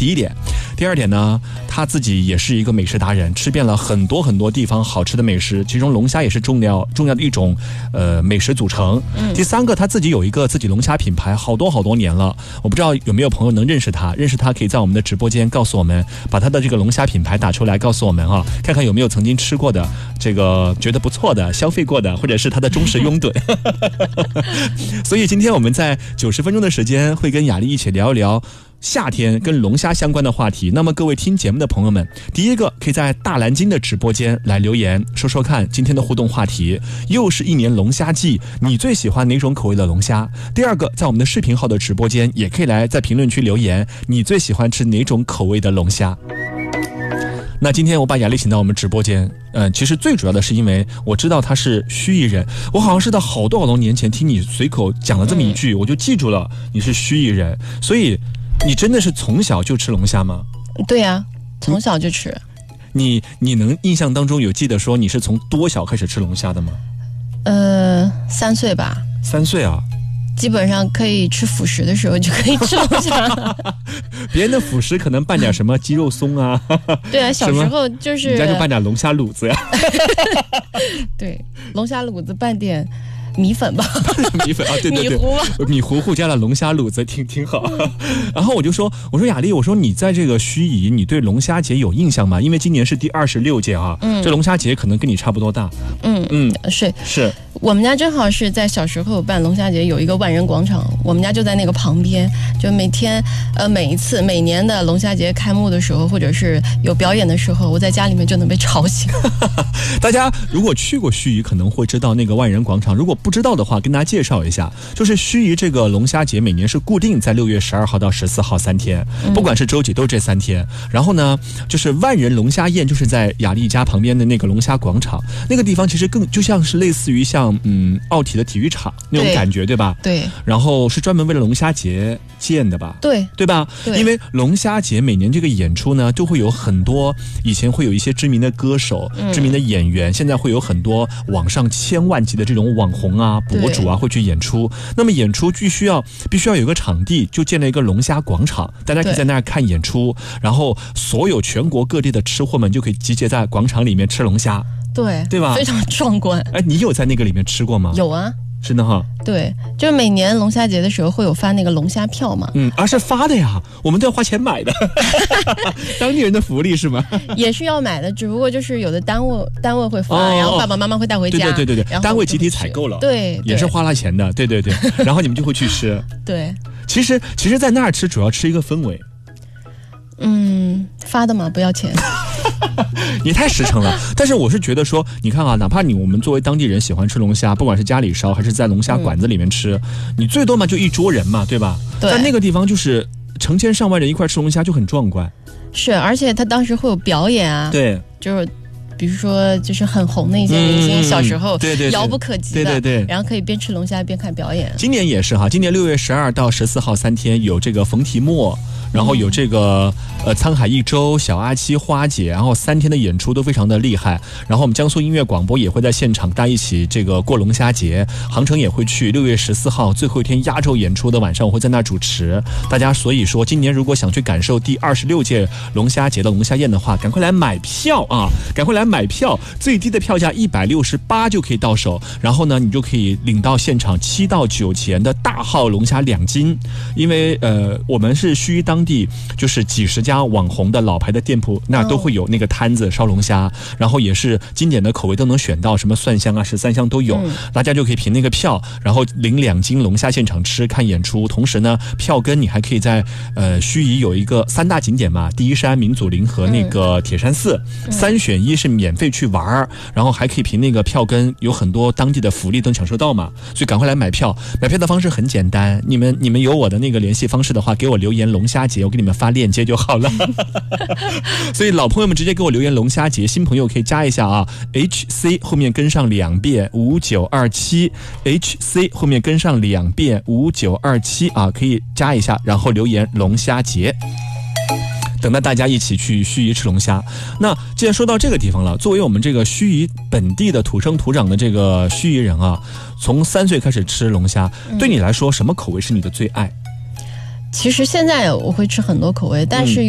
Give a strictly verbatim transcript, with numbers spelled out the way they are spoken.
第一点。第二点呢，他自己也是一个美食达人，吃遍了很多很多地方好吃的美食，其中龙虾也是重要重要的一种呃美食组成。嗯、第三个，他自己有一个自己龙虾品牌，好多好多年了。我不知道有没有朋友能认识他，认识他可以在我们的直播间告诉我们，把他的这个龙虾品牌打出来，告诉我们啊，看看有没有曾经吃过的，这个觉得不错的，消费过的，或者是他的忠实拥趸。所以今天我们在九十分钟的时间会跟雅丽一起聊一聊夏天跟龙虾相关的话题。那么各位听节目的朋友们，第一个可以在大蓝鲸的直播间来留言，说说看今天的互动话题，又是一年龙虾季，你最喜欢哪种口味的龙虾？第二个，在我们的视频号的直播间也可以来在评论区留言，你最喜欢吃哪种口味的龙虾？那今天我把雅丽请到我们直播间，嗯、呃，其实最主要的是因为我知道她是盱眙人，我好像是在好多好多年前听你随口讲了这么一句，嗯、我就记住了你是盱眙人，所以你真的是从小就吃龙虾吗？ 对呀、啊，从小就吃。 你你能印象当中有记得说你是从多小开始吃龙虾的吗？ 呃，三岁吧。 三岁啊？ 基本上可以吃辅食的时候就可以吃龙虾了。 别人的辅食可能拌点什么鸡肉松啊。 对啊，小时候就是你家就拌点龙虾卤子呀。 对，龙虾卤子拌点米粉吧。 米粉啊，对对对， 米糊吧， 米糊糊加了龙虾卤子，挺挺好。然后我就说，我说雅丽，我说你在这个盱眙，你对龙虾节有印象吗？因为今年是第二十六届啊，嗯，这龙虾节可能跟你差不多大。 嗯嗯，是是。 我们家正好是在小时候办龙虾节，有一个万人广场，我们家就在那个旁边，就每天呃每一次每年的龙虾节开幕的时候，或者是有表演的时候，我在家里面就能被吵醒。 大家如果去过盱眙可能会知道那个万人广场，如果不知道的话跟大家介绍一下，就是盱眙这个龙虾节每年是固定在六月十二号到十四号三天，不管是周几都是这三天。然后呢，就是万人龙虾宴就是在雅丽家旁边的那个龙虾广场，那个地方其实更就像是类似于像嗯奥体的体育场那种感觉， 对, 对吧？ 对。 然后是专门为了龙虾节建的吧？ 对， 对吧？ 对。 因为龙虾节每年这个演出呢，就会有很多以前会有一些知名的歌手、嗯、知名的演员，现在会有很多网上千万级的这种网红啊、博主啊会去演出。那么演出必须要必须要有一个场地，就建了一个龙虾广场，大家可以在那儿看演出，然后所有全国各地的吃货们就可以集结在广场里面吃龙虾。 对， 对吧？ 非常壮观。 哎，你有在那个里面吃过吗？ 有啊。 真的哈？ 对，就是每年龙虾节的时候会有发那个龙虾票嘛。 嗯，而、啊、是发的呀，我们都要花钱买的。当地人的福利是吗？ 也是要买的，只不过就是有的单位单位会发、哦，然后爸爸妈妈会带回家。 对对对对对，单位集体采购了， 对， 也是花了钱的。对对对，然后你们就会去吃。 对， 其实其实，在那儿吃主要吃一个氛围。 嗯，发的嘛，不要钱。 你太实诚了，但是我是觉得说，你看啊，哪怕你我们作为当地人喜欢吃龙虾，不管是家里烧还是在龙虾馆子里面吃，嗯、你最多嘛就一桌人嘛，对吧？ 对。 但那个地方就是成千上万人一块吃龙虾，就很壮观。 是，而且他当时会有表演啊。 对。 就是。比如说，就是很红的一些明星，嗯、小时候对对对遥不可及的， 对对对， 然后可以边吃龙虾边看表演。 今年也是哈，今年六月十二到十四号三天有这个冯提莫，然后有这个呃沧海一周、小阿七、花姐，然后三天的演出都非常的厉害。然后我们江苏音乐广播也会在现场大家一起这个过龙虾节，航程也会去。六月十四号最后一天压轴演出的晚上，我会在那儿主持。大家所以说，今年如果想去感受第二十六届龙虾节的龙虾宴的话，赶快来买票啊！赶快来买票。最低的票价一百六十八就可以到手，然后呢，你就可以领到现场七到九钱的大号龙虾两斤。因为呃，我们是盱眙当地就是几十家网红的老牌的店铺，那都会有那个摊子烧龙虾，然后也是经典的口味都能选到，什么蒜香啊、十三香都有，嗯、大家就可以凭那个票，然后领两斤龙虾现场吃看演出。同时呢，票根你还可以在呃盱眙有一个三大景点嘛，第一山、明祖陵和那个铁山寺，嗯、三选一是免费去玩，然后还可以凭那个票根有很多当地的福利都能享受到嘛，所以赶快来买票。买票的方式很简单，你们你们有我的那个联系方式的话，给我留言龙虾节，我给你们发链接就好了。所以老朋友们直接给我留言龙虾节，新朋友可以加一下啊 ，H C 后面跟上两遍五九二七 ，H C 后面跟上两遍五九二七啊，可以加一下，然后留言龙虾节。等待大家一起去盱眙吃龙虾。那既然说到这个地方了，作为我们这个盱眙本地的土生土长的这个盱眙人啊，从三岁开始吃龙虾，对你来说什么口味是你的最爱？ 其实现在我会吃很多口味，但是